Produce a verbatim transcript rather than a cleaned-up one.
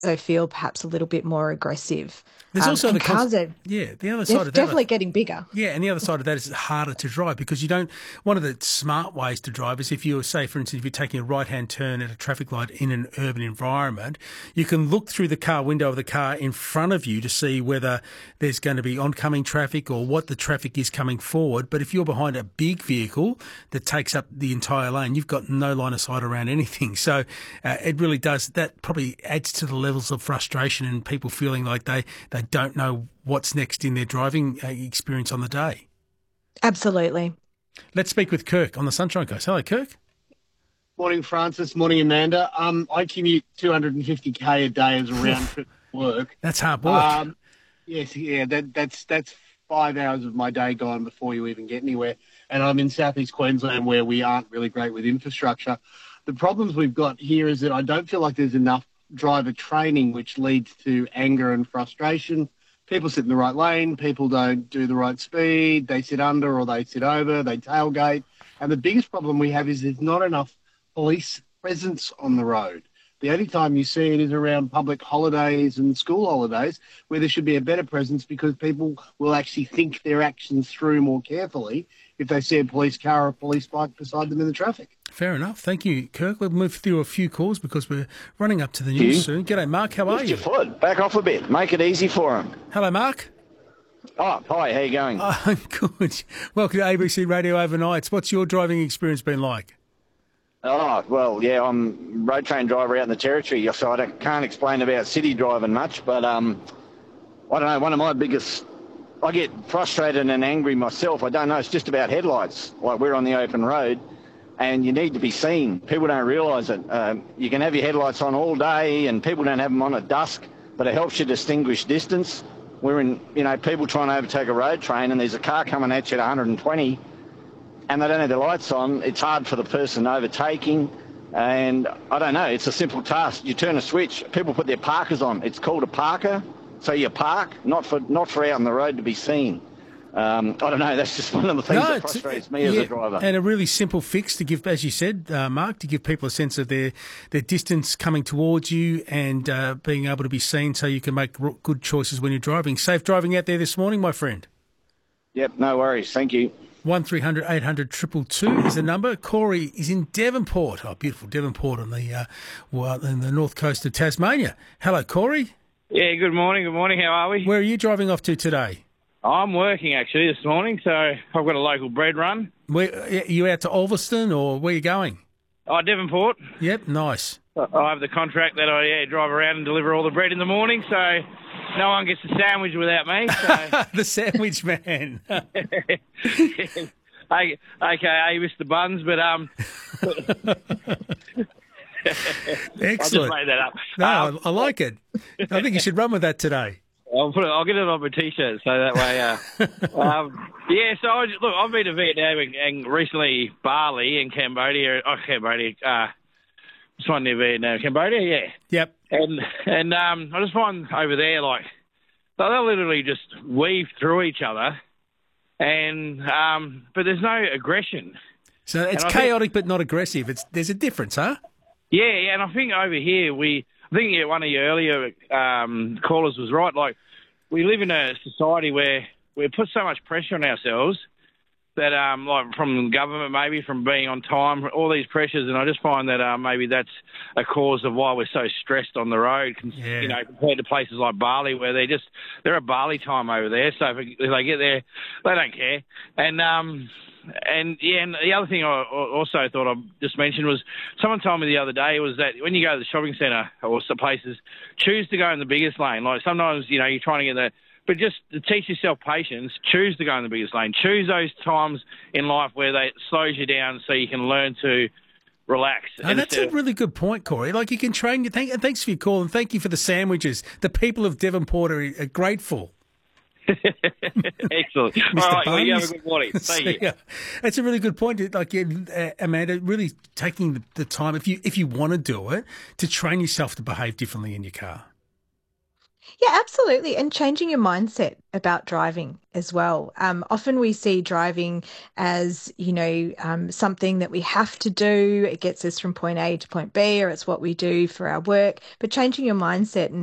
also feel perhaps a little bit more aggressive. There's Um, also and the cons- cars are yeah, the other they're side of that. definitely getting bigger. Yeah, and the other side of that is it's harder to drive because you don't. One of the smart ways to drive is if you say, for instance, if you're taking a right-hand turn at a traffic light in an urban environment, you can look through the car window of the car in front of you to see whether there's going to be oncoming traffic or what the traffic is coming forward. But if you're behind a big vehicle that takes up the entire lane, you've got no line of sight around anything. So uh, it really does. That probably adds to the levels of frustration and people feeling like they, they don't know what's next in their driving uh, experience on the day. Absolutely. Let's speak with Kirk on the Sunshine Coast. Hello, Kirk. Morning, Francis. Morning, Amanda. Um, I commute two hundred fifty k a day as a round trip to work. That's hard work. Um, yes, yeah, that, that's that's five hours of my day gone before you even get anywhere. And I'm in southeast Queensland where we aren't really great with infrastructure. The problems we've got here is that I don't feel like there's enough driver training, which leads to anger and frustration. People sit in the right lane, people don't do the right speed, they sit under or they sit over, they tailgate. And the biggest problem we have is there's not enough police presence on the road. The only time you see it is around public holidays and school holidays where there should be a better presence because people will actually think their actions through more carefully if they see a police car or a police bike beside them in the traffic. Fair enough. Thank you, Kirk. We'll move through a few calls because we're running up to the news soon. G'day, Mark. How are Lift you? your foot. Back off a bit. Make it easy for him. Hello, Mark. Oh, hi. How you going? Oh, good. Welcome to A B C Radio Overnights. What's your driving experience been like? Oh, well, yeah, I'm a road train driver out in the Territory, so I can't explain about city driving much, but um, I don't know, one of my biggest... I get frustrated and angry myself. I don't know, it's just about headlights. Like, we're on the open road, and you need to be seen. People don't realise it. Um, you can have your headlights on all day, and people don't have them on at dusk, but it helps you distinguish distance. We're in, you know, people trying to overtake a road train, and there's a car coming at you at one hundred twenty, and they don't have their lights on. It's hard for the person overtaking, and I don't know, it's a simple task. You turn a switch, people put their parkers on. It's called a parker, so you park, not for not for out on the road to be seen. Um, I don't know, that's just one of the things No, that it's- frustrates me yeah, as a driver. And a really simple fix to give, as you said, uh, Mark, to give people a sense of their, their distance coming towards you and uh, being able to be seen so you can make r- good choices when you're driving. Safe driving out there this morning, my friend. Yep, no worries, thank you. one three hundred eight hundred two two two is the number. Corey is in Devonport. Oh, beautiful Devonport on the uh, well, in the north coast of Tasmania. Hello, Corey. Yeah, good morning, good morning. How are we? Where are you driving off to today? I'm working, actually, this morning, so I've got a local bread run. Where, are you out to Ulverston or where are you going? Oh, Devonport. Yep, nice. I have the contract that I yeah, drive around and deliver all the bread in the morning, so no one gets a sandwich without me. So. The sandwich man. A K A Mister Buns, but... um. Excellent. I just made that up. No, Um, I, I like it. I think you should run with that today. I'll put it. I'll get it on my t-shirt so that way. Uh, um, yeah. So I, look, I've been to Vietnam and, and recently Bali and Cambodia. Oh, Cambodia. Uh, it's one near Vietnam, Cambodia. Yeah. Yep. And and um, I just find over there like so they'll literally just weave through each other, and um, but there's no aggression. So it's And I chaotic but not aggressive. It's there's a difference, huh? Yeah, yeah, and I think over here we, I think yeah, one of your earlier um, callers was right. Like we live in a society where we put so much pressure on ourselves that, um, like from government, maybe from being on time, all these pressures, and I just find that uh, maybe that's a cause of why we're so stressed on the road. Yeah. You know, compared to places like Bali, where they just they're a Bali time over there. So if, if they get there, they don't care, and um. And yeah, and the other thing I also thought I'd just mention was someone told me the other day was that when you go to the shopping centre or some places, choose to go in the biggest lane. Like sometimes, you know, you're trying to get the, but just to teach yourself patience, choose to go in the biggest lane. Choose those times in life where they it slows you down so you can learn to relax. Oh, that's a really good point, Corey. Like you can train you. Thank, and thanks for your call and thank you for the sandwiches. The people of Devonport are, are grateful. Excellent. All right, well, you have a good morning. Thank you. Yeah, that's a really good point. Like uh, Amanda, really taking the, the time, if you if you want to do it, to train yourself to behave differently in your car. Yeah, absolutely. And changing your mindset about driving as well. Um, often we see driving as, you know, um, something that we have to do. It gets us from point A to point B, or it's what we do for our work. But changing your mindset and